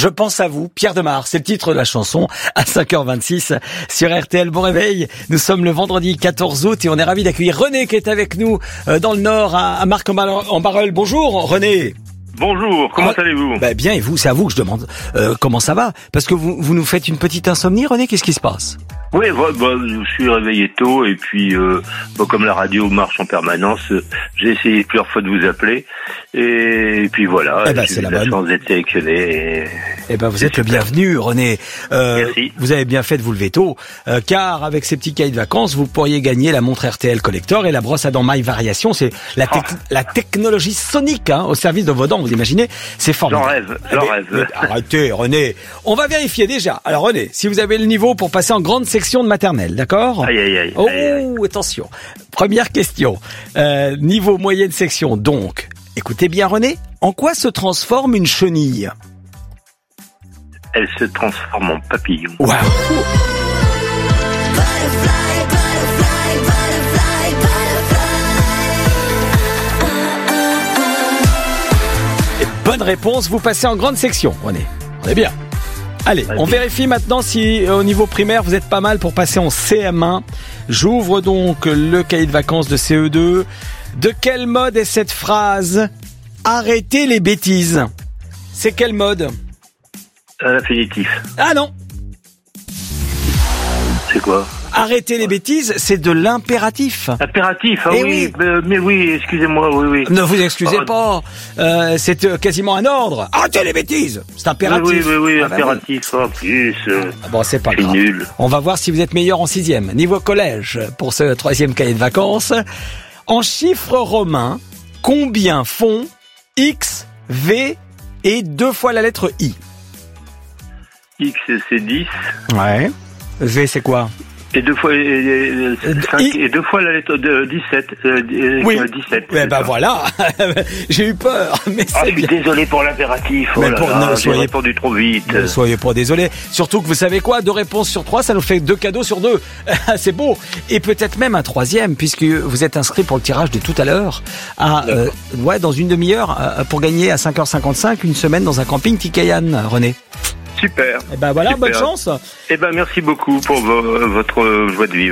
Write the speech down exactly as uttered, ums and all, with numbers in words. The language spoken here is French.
Je pense à vous, Pierre Demar, c'est le titre de la chanson, à cinq heures vingt-six sur R T L. Bon réveil, nous sommes le vendredi quatorze août et on est ravis d'accueillir René qui est avec nous euh, dans le Nord, à, à Marc-en-Barœul. Bonjour René. Bonjour, comment ah, allez-vous? Bah bien, et vous? C'est à vous que je demande euh, comment ça va. Parce que vous, vous nous faites une petite insomnie, René, qu'est-ce qui se passe? Oui, bah, bah, je suis réveillé tôt et puis euh, bah, comme la radio marche en permanence, euh, j'ai essayé plusieurs fois de vous appeler et, et puis voilà, eh ben, j'ai c'est eu la, la bonne. chance d'être sélectionné. Et... Eh ben, vous êtes le bienvenu, René. Euh, Merci. Vous avez bien fait de vous lever tôt, euh, car avec ces petits cahiers de vacances, vous pourriez gagner la montre R T L Collector et la brosse à dents My Variation. C'est la, tec- oh. la technologie sonique hein, au service de vos dents. Vous imaginez? C'est formidable. J'en rêve, j'en mais, rêve. Mais arrêtez, René. On va vérifier déjà. Alors, René, si vous avez le niveau pour passer en grande section de maternelle, d'accord? Aïe, aïe, aïe. Oh, aïe, aïe. attention. Première question. Euh, niveau moyenne section, donc. Écoutez bien, René. En quoi se transforme une chenille? Elle se transforme en papillon. Waouh. Bonne réponse, vous passez en grande section, René. On est bien. Allez, on vérifie maintenant si au niveau primaire vous êtes pas mal pour passer en C M un. J'ouvre donc le cahier de vacances de C E deux. De quel mode est cette phrase? Arrêtez les bêtises. C'est quel mode? À l'infinitif. Ah non. C'est quoi? Arrêtez les bêtises, c'est de l'impératif. Impératif, ah Eh oui, oui. Mais, mais oui, excusez-moi, oui, oui. Ne vous excusez Oh. pas, euh, c'est euh, quasiment un ordre. Arrêtez les bêtises, c'est impératif. Oui, oui, oui, oui Ah bah impératif, en plus. Euh, Ah bon, c'est pas c'est grave. nul. On va voir si vous êtes meilleur en sixième. Niveau collège, pour ce troisième cahier de vacances. En chiffres romains, combien font X, V et deux fois la lettre I? X, c'est dix. Ouais. V, c'est quoi? Et deux fois, et, et, cinq, I... et deux fois la lettre de dix-sept. Euh, oui. dix-sept. Eh ben voilà. J'ai eu peur, mais ah, c'est je suis bien. désolé pour l'impératif. Oh Mais là pour- là, non, j'ai soyez- répondu trop vite. Ne soyez pas désolé. Surtout que vous savez quoi? Deux réponses sur trois, ça nous fait deux cadeaux sur deux. C'est beau. Et peut-être même un troisième, puisque vous êtes inscrit pour le tirage de tout à l'heure. À, euh, ouais, dans une demi-heure, euh, pour gagner à cinq heures cinquante-cinq une semaine dans un camping Tikayan, René. Super. Et ben voilà, Super. bonne chance. Eh ben merci beaucoup pour vo- votre joie de vivre.